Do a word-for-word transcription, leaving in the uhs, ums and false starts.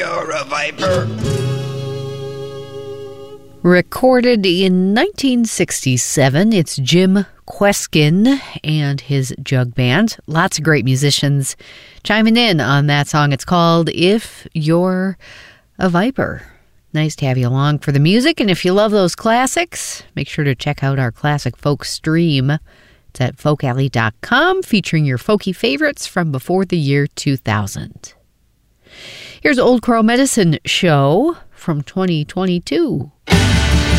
You're a viper. Recorded in nineteen sixty-seven, it's Jim Kweskin and his Jug Band. Lots of great musicians chiming in on that song. It's called If You're a Viper. Nice to have you along for the music. And if you love those classics, make sure to check out our Classic Folk stream. It's at folk alley dot com, featuring your folky favorites from before the year two thousand. Here's Old Crow Medicine Show from twenty twenty-two.